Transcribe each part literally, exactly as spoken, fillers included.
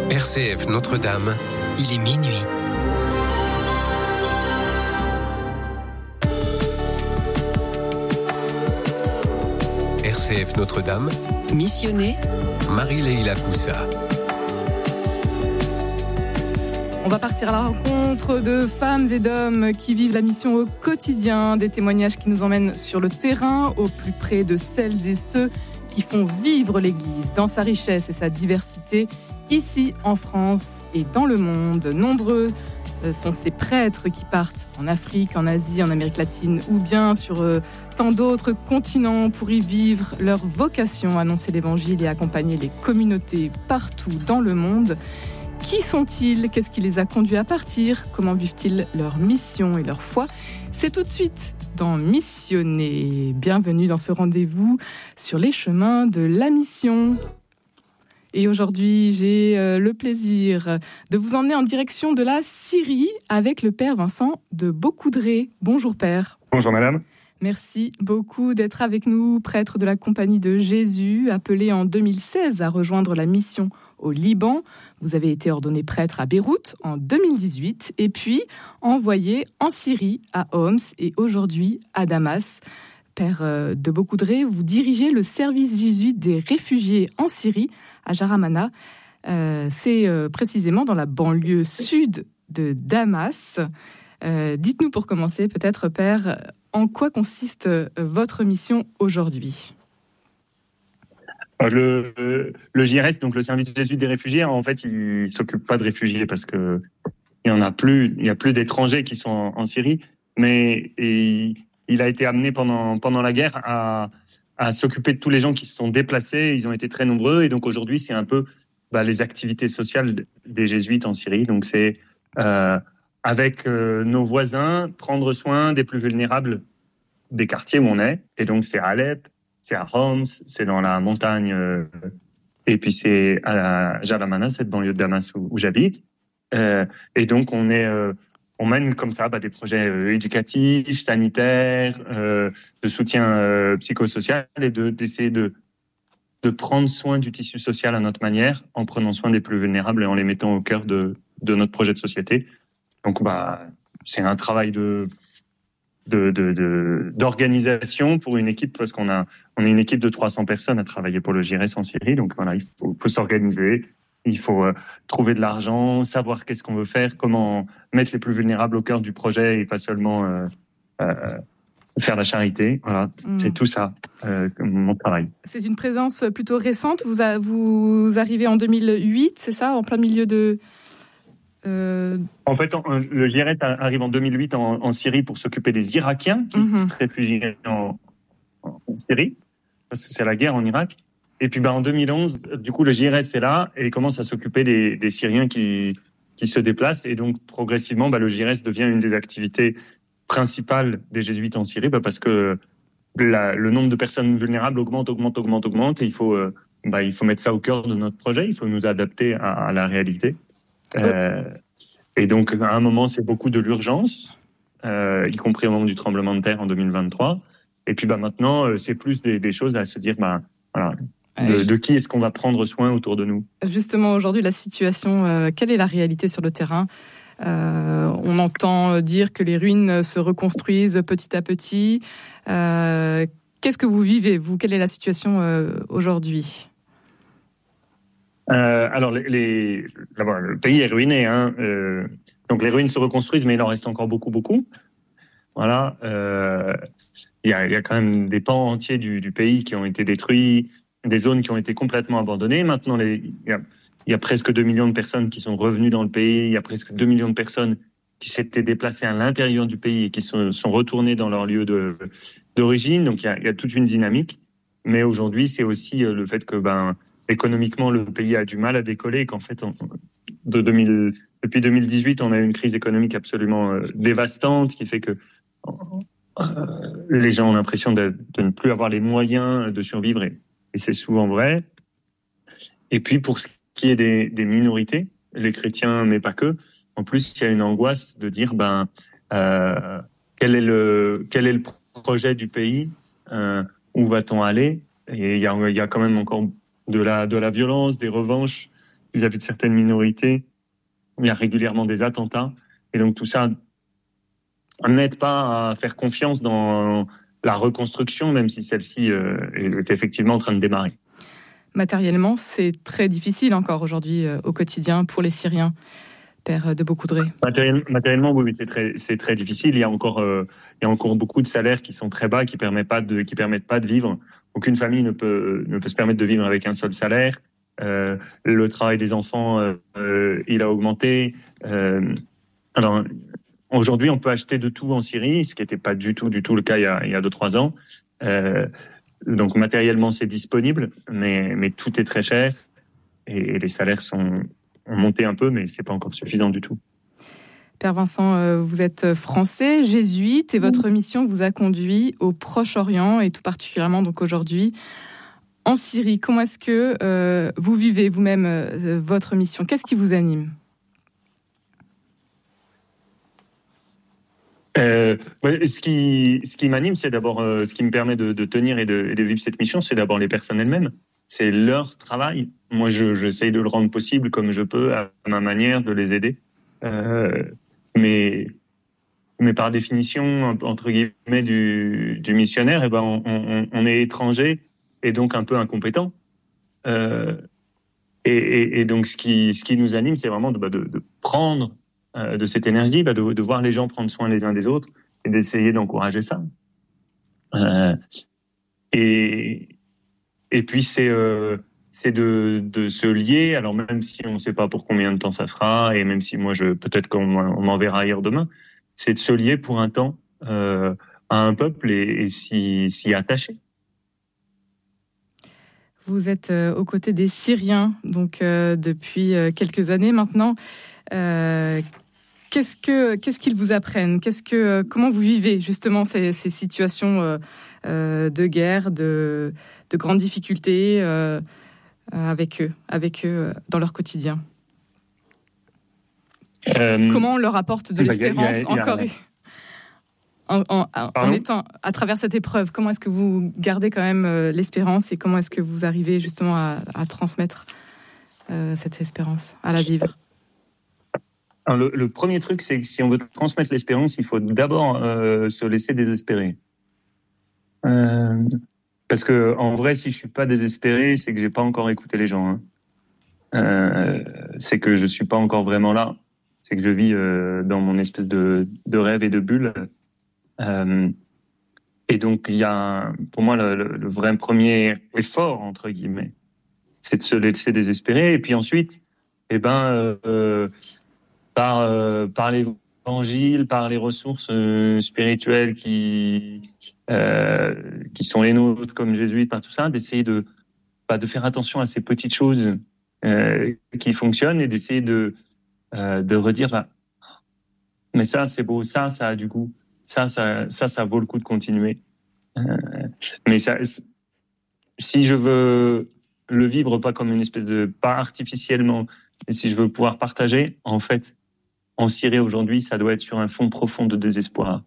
R C F Notre-Dame, il est minuit. R C F Notre-Dame, missionné Marie-Leila Coussa. On va partir à la rencontre de femmes et d'hommes qui vivent la mission au quotidien, des témoignages qui nous emmènent sur le terrain, au plus près de celles et ceux qui font vivre l'Église dans sa richesse et sa diversité, ici en France et dans le monde. Nombreux sont ces prêtres qui partent en Afrique, en Asie, en Amérique latine ou bien sur tant d'autres continents pour y vivre leur vocation, annoncer l'Évangile et accompagner les communautés partout dans le monde. Qui sont-ils ? Qu'est-ce qui les a conduits à partir ? Comment vivent-ils leur mission et leur foi ? C'est tout de suite dans Missionner. Bienvenue dans ce rendez-vous sur les chemins de la mission. Et aujourd'hui, j'ai euh, le plaisir de vous emmener en direction de la Syrie avec le Père Vincent de Beaucoudray. Bonjour Père. Bonjour Madame. Merci beaucoup d'être avec nous, prêtre de la Compagnie de Jésus, appelé en deux mille seize à rejoindre la mission au Liban. Vous avez été ordonné prêtre à Beyrouth en deux mille dix-huit et puis envoyé en Syrie, à Homs et aujourd'hui à Damas. Père de Beaucoudray, vous dirigez le service jésuite des réfugiés en Syrie à Jaramana. Euh, c'est euh, précisément dans la banlieue sud de Damas. Euh, dites-nous pour commencer, peut-être, Père, en quoi consiste votre mission aujourd'hui ? Le, le J R S, donc le service jésuite des réfugiés, en fait, il ne s'occupe pas de réfugiés parce que il y en a plus, il y a plus d'étrangers qui sont en, en Syrie, mais et, il a été amené pendant pendant la guerre à à s'occuper de tous les gens qui se sont déplacés. Ils ont été très nombreux et donc aujourd'hui, c'est un peu bah, les activités sociales des jésuites en Syrie. Donc c'est euh, avec euh, nos voisins, prendre soin des plus vulnérables des quartiers où on est. Et donc c'est à Alep, c'est à Homs, c'est dans la montagne, euh, et puis c'est à Jaramana, cette banlieue de Damas où, où j'habite. Euh, et donc on est, euh, on mène comme ça bah, des projets euh, éducatifs, sanitaires, euh, de soutien euh, psychosocial et de d'essayer de de prendre soin du tissu social à notre manière, en prenant soin des plus vulnérables et en les mettant au cœur de de notre projet de société. Donc bah c'est un travail de De, de, de, d'organisation pour une équipe, parce qu'on a, on est une équipe de trois cents personnes à travailler pour le J R S en Syrie. Donc voilà, il faut, faut s'organiser, il faut euh, trouver de l'argent, savoir qu'est-ce qu'on veut faire, comment mettre les plus vulnérables au cœur du projet et pas seulement euh, euh, faire la charité. Voilà, mmh. C'est tout ça, euh, mon travail. C'est une présence plutôt récente. Vous, a, vous arrivez en deux mille huit, c'est ça, en plein milieu de... Euh... En fait, le J R S arrive en deux mille huit en, en Syrie pour s'occuper des Irakiens qui mm-hmm. se réfugient en, en, en Syrie, parce que c'est la guerre en Irak. Et puis, bah, en deux mille onze, du coup, le J R S est là et commence à s'occuper des, des Syriens qui, qui se déplacent. Et donc, progressivement, bah, le J R S devient une des activités principales des jésuites en Syrie, bah, parce que la, le nombre de personnes vulnérables augmente, augmente, augmente, augmente. Et il faut, euh, bah, il faut mettre ça au cœur de notre projet. Il faut nous adapter à, à la réalité. Euh, et donc, à un moment, c'est beaucoup de l'urgence, euh, y compris au moment du tremblement de terre en deux mille vingt-trois. Et puis, bah, maintenant, euh, c'est plus des, des choses à se dire, bah, voilà, de, de qui est-ce qu'on va prendre soin autour de nous ? Justement, aujourd'hui, la situation, euh, quelle est la réalité sur le terrain ? euh, On entend dire que les ruines se reconstruisent petit à petit. Euh, qu'est-ce que vous vivez, vous ? Quelle est la situation euh, aujourd'hui ? Euh, alors, les, les, d'abord, le pays est ruiné, hein. Euh, donc, les ruines se reconstruisent, mais il en reste encore beaucoup, beaucoup. Voilà. Euh, il y a, il y a quand même des pans entiers du, du pays qui ont été détruits, des zones qui ont été complètement abandonnées. Maintenant, les, il y a, il y a presque deux millions de personnes qui sont revenues dans le pays. Il y a presque deux millions de personnes qui s'étaient déplacées à l'intérieur du pays et qui sont, sont retournées dans leur lieu de, d'origine. Donc, il y a, il y a toute une dynamique. Mais aujourd'hui, c'est aussi le fait que, ben, économiquement, le pays a du mal à décoller et qu'en fait, on, de deux mille, depuis deux mille dix-huit, on a eu une crise économique absolument euh, dévastante qui fait que euh, les gens ont l'impression de, de ne plus avoir les moyens de survivre et, et c'est souvent vrai. Et puis, pour ce qui est des, des minorités, les chrétiens, mais pas que, en plus, il y a une angoisse de dire, ben, euh, quel est le, quel est le projet du pays, euh, où va-t-on aller ? Et il y a, il y a quand même encore de la de la violence, des revanches vis-à-vis de certaines minorités. Il y a régulièrement des attentats. Et donc tout ça n'aide pas à faire confiance dans la reconstruction, même si celle-ci euh, est effectivement en train de démarrer. Matériellement, c'est très difficile encore aujourd'hui euh, au quotidien pour les Syriens, Père de Beaucoudray. Matériel, matériellement, oui, c'est très, c'est très difficile. Il y a encore, euh, il y a encore beaucoup de salaires qui sont très bas, qui permettent pas de, qui permettent pas de vivre. Aucune famille ne peut, ne peut se permettre de vivre avec un seul salaire. Euh, le travail des enfants, euh, euh, il a augmenté. Euh, alors, aujourd'hui, on peut acheter de tout en Syrie, ce qui n'était pas du tout, du tout le cas il y a, il y a deux, trois ans. Euh, donc, matériellement, c'est disponible, mais, mais tout est très cher et, et les salaires sont, ont monté un peu, mais c'est pas encore suffisant du tout. Père Vincent, vous êtes français, jésuite, et votre mission vous a conduit au Proche-Orient et tout particulièrement donc aujourd'hui en Syrie. Comment est-ce que euh, vous vivez vous-même euh, votre mission ? Qu'est-ce qui vous anime ? Euh, ce qui, ce qui m'anime, c'est d'abord, euh, ce qui me permet de, de tenir et de, et de vivre cette mission, c'est d'abord les personnes elles-mêmes. C'est leur travail. Moi, je, j'essaye de le rendre possible comme je peux, à ma manière, de les aider. Euh, mais, mais par définition, entre guillemets, du, du missionnaire, eh ben, on, on, on est étranger et donc un peu incompétent. Euh, et, et, et donc, ce qui, ce qui nous anime, c'est vraiment de, de, de prendre de cette énergie, bah de, de voir les gens prendre soin les uns des autres et d'essayer d'encourager ça. Euh, et, et puis, c'est, euh, c'est de, de se lier, alors même si on ne sait pas pour combien de temps ça sera, et même si moi, je peut-être qu'on on m'enverra ailleurs demain, c'est de se lier pour un temps euh, à un peuple et, et s'y, s'y attacher. Vous êtes euh, aux côtés des Syriens, donc euh, depuis euh, quelques années maintenant. Euh, Qu'est-ce que qu'est-ce qu'ils vous apprennent ? Qu'est-ce que comment vous vivez justement ces, ces situations euh, euh, de guerre, de de grandes difficultés euh, avec eux, avec eux dans leur quotidien ? euh, Comment on leur apporte de l'espérance y a, y a, y a, encore en, en, en étant à travers cette épreuve ? Comment est-ce que vous gardez quand même euh, l'espérance et comment est-ce que vous arrivez justement à, à transmettre euh, cette espérance, à la vivre ? Alors le, le premier truc, c'est que si on veut transmettre l'espérance, il faut d'abord euh, se laisser désespérer. Euh, parce que en vrai, si je suis pas désespéré, c'est que j'ai pas encore écouté les gens. Hein. Euh, c'est que je suis pas encore vraiment là. C'est que je vis euh, dans mon espèce de, de rêve et de bulle. Euh, et donc il y a, pour moi, le, le, le vrai premier effort entre guillemets, c'est de se laisser désespérer. Et puis ensuite, eh ben euh, par euh, par l'évangile, par les ressources euh, spirituelles qui euh, qui sont les nôtres comme jésuites, par tout ça, d'essayer de bah, de faire attention à ces petites choses euh, qui fonctionnent et d'essayer de euh, de redire bah, mais ça c'est beau, ça ça a du goût, ça ça ça ça vaut le coup de continuer. Euh, mais ça, si je veux le vivre pas comme une espèce de pas artificiellement, mais si je veux pouvoir partager, en fait. En Syrie aujourd'hui, ça doit être sur un fond profond de désespoir.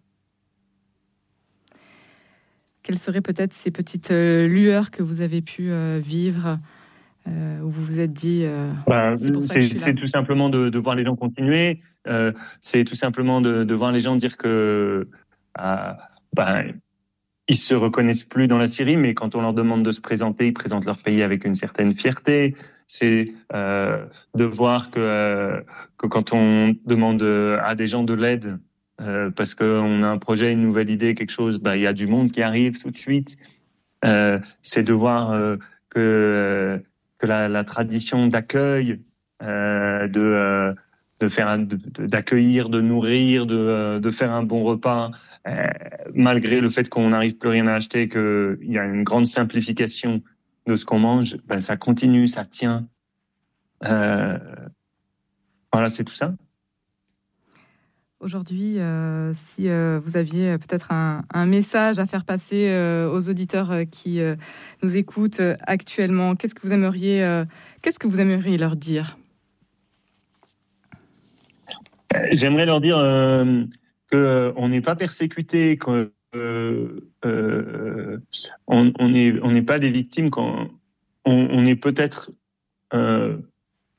Quelles seraient peut-être ces petites euh, lueurs que vous avez pu euh, vivre, euh, où vous vous êtes dit... Euh, bah, c'est, pour ça c'est, que je suis là. C'est tout simplement de, de voir les gens continuer, euh, c'est tout simplement de, de voir les gens dire que... Euh, bah, ils se reconnaissent plus dans la Syrie, mais quand on leur demande de se présenter, ils présentent leur pays avec une certaine fierté. C'est euh, de voir que, euh, que quand on demande à des gens de l'aide, euh, parce qu'on a un projet, une nouvelle idée, quelque chose, bah, il y a du monde qui arrive tout de suite. Euh, c'est de voir euh, que, euh, que la, la tradition d'accueil, euh, de, euh, de faire, de, d'accueillir, de nourrir, de, euh, de faire un bon repas, euh, malgré le fait qu'on n'arrive plus rien à acheter, qu'il y a une grande simplification de ce qu'on mange, ben ça continue, ça tient. Euh, voilà, c'est tout ça. Aujourd'hui, euh, si euh, vous aviez peut-être un, un message à faire passer euh, aux auditeurs euh, qui euh, nous écoutent euh, actuellement, qu'est-ce que vous aimeriez, euh, qu'est-ce que vous aimeriez leur dire ? J'aimerais leur dire euh, que euh, on n'est pas persécuté, qu'on euh, euh, on, on est on n'est pas des victimes, quand on, on est peut-être euh,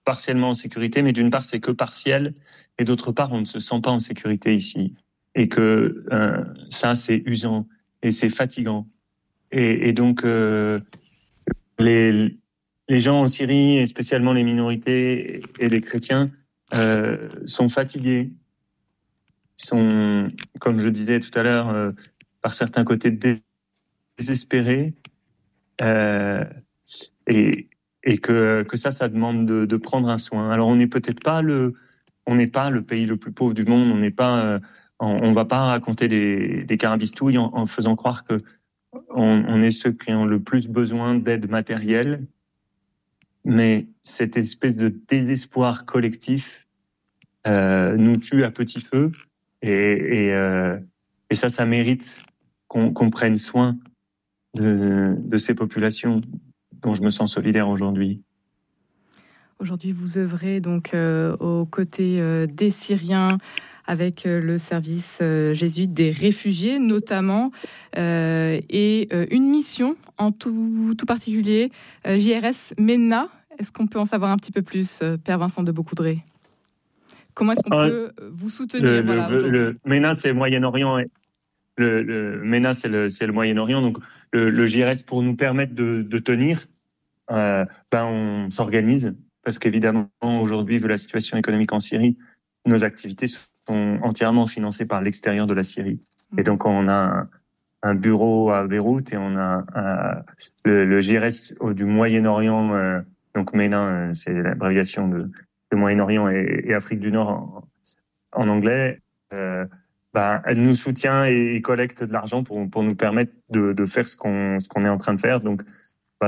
partiellement en sécurité, mais d'une part, c'est que partiel, et d'autre part, on ne se sent pas en sécurité ici. Et que euh, ça, c'est usant et c'est fatigant. Et, et donc, euh, les, les gens en Syrie, et spécialement les minorités et les chrétiens, euh, sont fatigués, sont, comme je disais tout à l'heure, euh, par certains côtés désespérés, euh, et, et que, que ça, ça demande de, de prendre un soin. Alors, on n'est peut-être pas le, on n'est pas le pays le plus pauvre du monde, on n'est pas, euh, on, on va pas raconter des, des carabistouilles en, en faisant croire que on, on est ceux qui ont le plus besoin d'aide matérielle, mais cette espèce de désespoir collectif euh, nous tue à petit feu, et, et, euh, et ça, ça mérite qu'on, qu'on prenne soin de, de ces populations dont je me sens solidaire aujourd'hui. Aujourd'hui, vous œuvrez donc euh, aux côtés euh, des Syriens, avec euh, le service euh, jésuite des réfugiés notamment, euh, et euh, une mission en tout, tout particulier, euh, J R S MENA. Est-ce qu'on peut en savoir un petit peu plus, euh, Père Vincent de Beaucoudray ? Comment est-ce qu'on euh, peut vous soutenir le, voilà, le, le MENA, c'est le Moyen-Orient. Le, le MENA, c'est le, c'est le Moyen-Orient. Donc, le, le J R S, pour nous permettre de, de tenir, euh, ben, on s'organise. Parce qu'évidemment, aujourd'hui, vu la situation économique en Syrie, nos activités sont entièrement financées par l'extérieur de la Syrie. Mmh. Et donc, on a un, un bureau à Beyrouth et on a un, le, le J R S du Moyen-Orient. Euh, donc, MENA, euh, c'est l'abréviation de, de Moyen-Orient et, et Afrique du Nord en, en anglais. Euh, ben, elle nous soutient et, et collecte de l'argent pour, pour nous permettre de, de faire ce qu'on, ce qu'on est en train de faire. Donc, ben,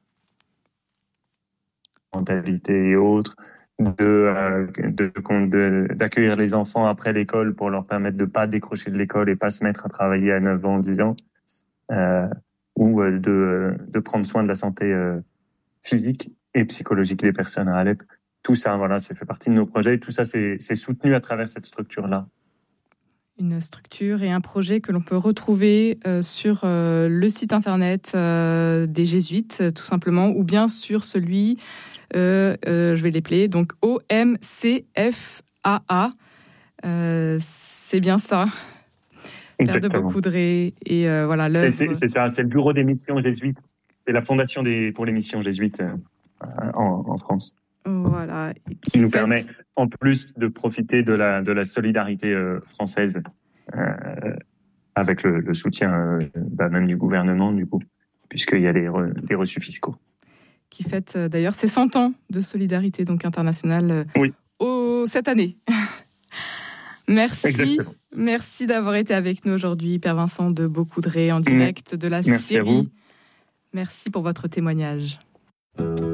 mentalité et autres, de, euh, de, de, d'accueillir les enfants après l'école pour leur permettre de pas décrocher de l'école et pas se mettre à travailler à neuf ans, dix ans, euh, ou de, de prendre soin de la santé euh, physique et psychologique des personnes à Alep. Tout ça, voilà, ça fait partie de nos projets. Tout ça, c'est, c'est soutenu à travers cette structure-là. Une structure et un projet que l'on peut retrouver euh, sur euh, le site internet euh, des Jésuites, tout simplement, ou bien sur celui, euh, euh, je vais l'épeler, donc O M C F A A. Euh, c'est bien ça. Père de Beaucoudray. Et euh, voilà, l'œuvre... c'est, c'est, c'est ça, c'est le bureau des missions jésuites. C'est la fondation des, pour les missions jésuites euh, en, en France. Voilà. Qui, qui nous fait... permet, en plus, de profiter de la, de la solidarité euh, française, euh, avec le, le soutien euh, bah, même du gouvernement, du coup, puisqu'il y a des, re, des reçus fiscaux. Qui fête euh, d'ailleurs ses cent ans de solidarité donc internationale euh, oui. au, cette année. Merci. Exactement. Merci d'avoir été avec nous aujourd'hui, Père Vincent de Beaucoudray, en direct de la Merci Syrie. À vous. Merci pour votre témoignage.